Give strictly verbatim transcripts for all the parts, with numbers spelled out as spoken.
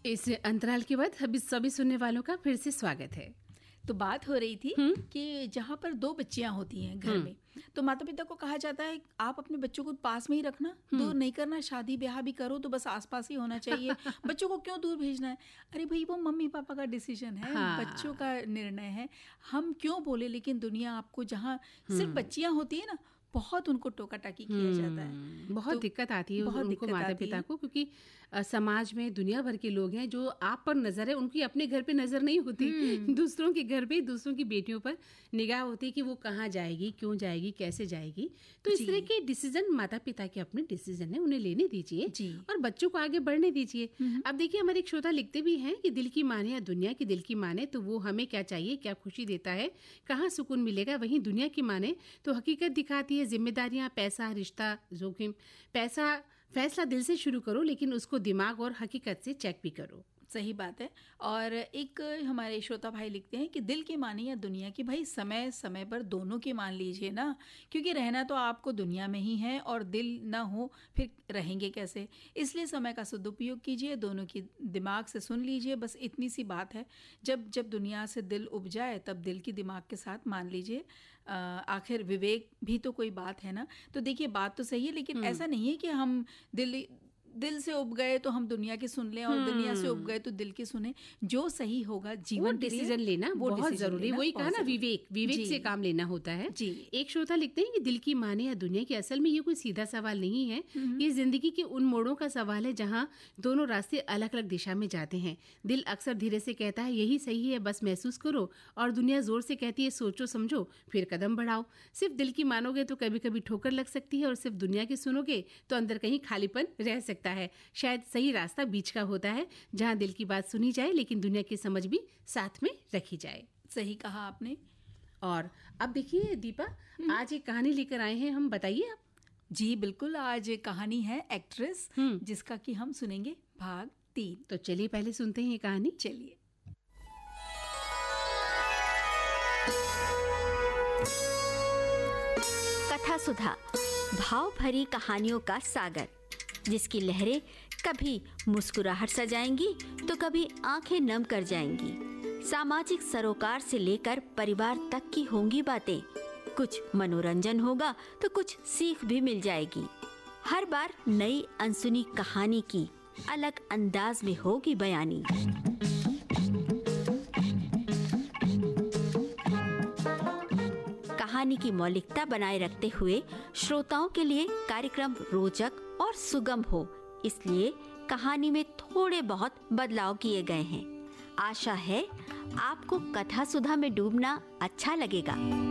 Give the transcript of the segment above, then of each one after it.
इस अंतराल के बाद अभी सभी सुनने वालों का फिर से स्वागत है। तो बात हो रही थी कि जहाँ पर दो बच्चियां होती हैं घर में, तो माता पिता को कहा जाता है आप अपने बच्चों को पास में ही रखना, दूर नहीं करना, शादी ब्याह भी करो तो बस आसपास ही होना चाहिए, बच्चों को क्यों दूर भेजना है। अरे भाई वो मम्मी पापा का डिसीजन है, हाँ। बच्चों का निर्णय है, हम क्यों बोले। लेकिन दुनिया आपको जहाँ सिर्फ बच्चियां होती है ना, बहुत उनको टोका टाकी किया जाता है, बहुत तो दिक्कत आती है उनको माता पिता को, क्योंकि आ, समाज में दुनिया भर के लोग हैं जो आप पर नजर है, उनकी अपने घर पे नजर नहीं होती, दूसरों के घर पे, दूसरों की बेटियों पर निगाह होती है कि वो कहाँ जाएगी, क्यों जाएगी, कैसे जाएगी। तो इस तरह के डिसीजन माता पिता के अपने डिसीजन है, उन्हें लेने दीजिए और बच्चों को आगे बढ़ने दीजिए। अब देखिए हमारे एक श्रोता लिखते भी हैं कि दिल की माने या दुनिया की दिल की माने तो वो हमें क्या चाहिए, क्या खुशी देता है, कहाँ सुकून मिलेगा। वहीं दुनिया की माने तो हकीकत दिखाती है, जिम्मेदारियां, पैसा, रिश्ता, जोखिम। पैसा फैसला दिल से शुरू करो, लेकिन उसको दिमाग और हकीकत से चेक भी करो। सही बात है। और एक हमारे श्रोता भाई लिखते हैं कि दिल की माने या दुनिया की, भाई समय समय पर दोनों की मान लीजिए ना, क्योंकि रहना तो आपको दुनिया में ही है और दिल ना हो फिर रहेंगे कैसे। इसलिए समय का सदुपयोग कीजिए, दोनों की दिमाग से सुन लीजिए, बस इतनी सी बात है। जब जब दुनिया से दिल उब जाए तब दिल की दिमाग के साथ मान लीजिए। आखिर विवेक भी तो कोई बात है ना। तो देखिए बात तो सही है, लेकिन ऐसा नहीं है कि हम दिल दिल से उब गए तो हम दुनिया की सुन लें और दुनिया से उब गए तो दिल की सुने। जो सही होगा जीवन डिसीजन लेना वो बहुत जरूरी। वही कहा ना, विवेक विवेक से काम लेना होता है जी। एक श्रोता लिखते हैं कि दिल की माने या दुनिया की, असल में ये कोई सीधा सवाल नहीं है, ये जिंदगी के उन मोड़ों का सवाल है जहाँ दोनों रास्ते अलग अलग दिशा में जाते हैं। दिल अक्सर धीरे से कहता है यही सही है, बस महसूस करो, और दुनिया जोर से कहती है सोचो समझो फिर कदम बढ़ाओ। सिर्फ दिल की मानोगे तो कभी कभी ठोकर लग सकती है, और सिर्फ दुनिया की सुनोगे तो अंदर कहीं खालीपन रह सकता है। शायद सही रास्ता बीच का होता है, जहां दिल की बात सुनी जाए लेकिन दुनिया की समझ भी साथ में रखी जाए। सही कहा आपने। और अब देखिए दीपा, आज एक कहानी लेकर आए हैं हम, बताइए आप। जी बिल्कुल, आज कहानी है एक्ट्रेस, जिसका कि हम सुनेंगे भाग तीन। तो चलिए पहले सुनते हैं ये कहानी। चलिए। कथा सुधा, भाव भरी कहानियों का सागर, जिसकी लहरें कभी मुस्कुराहट सजाएंगी तो कभी आंखें नम कर जाएंगी। सामाजिक सरोकार से लेकर परिवार तक की होंगी बातें। कुछ मनोरंजन होगा तो कुछ सीख भी मिल जाएगी। हर बार नई अनसुनी कहानी की अलग अंदाज में होगी बयानी। कहानी की मौलिकता बनाए रखते हुए श्रोताओं के लिए कार्यक्रम रोचक और सुगम हो, इसलिए कहानी में थोड़े बहुत बदलाव किए गए हैं। आशा है आपको कथा सुधा में डूबना अच्छा लगेगा।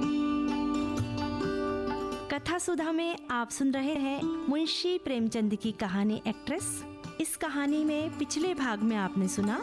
कथा सुधा में आप सुन रहे हैं मुंशी प्रेमचंद की कहानी एक्ट्रेस। इस कहानी में पिछले भाग में आपने सुना,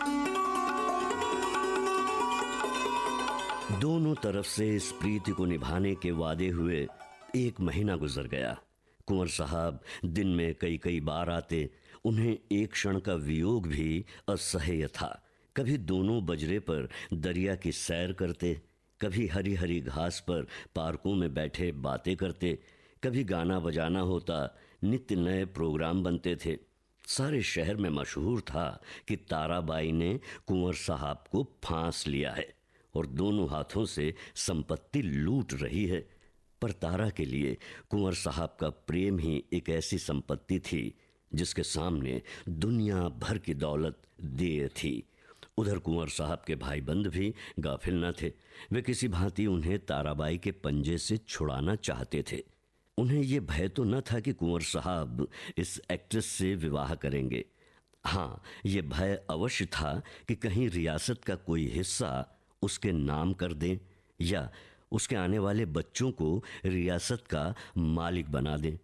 दोनों तरफ से इस प्रीति को निभाने के वादे हुए एक महीना गुजर गया। कुंवर साहब दिन में कई कई बार आते, उन्हें एक क्षण का वियोग भी असह्य था। कभी दोनों बजरे पर दरिया की सैर करते, कभी हरी हरी घास पर पार्कों में बैठे बातें करते, कभी गाना बजाना होता, नित्य नए प्रोग्राम बनते थे। सारे शहर में मशहूर था कि ताराबाई ने कुंवर साहब को फांस लिया है और दोनों हाथों से संपत्ति लूट रही है। पर तारा के लिए कुंवर साहब का प्रेम ही एक ऐसी संपत्ति थी जिसके सामने दुनिया भर की दौलत देय थी। उधर कुंवर साहब के भाई बंद भी गाफिल न थे। वे किसी भांति उन्हें ताराबाई के पंजे से छुड़ाना चाहते थे। उन्हें ये भय तो न था कि कुंवर साहब इस एक्ट्रेस से विवाह करेंगे। हाँ, ये भय अवश्य था कि कहीं रियासत का कोई हिस्सा उसके नाम कर दें या उसके आने वाले बच्चों को रियासत का मालिक बना दें।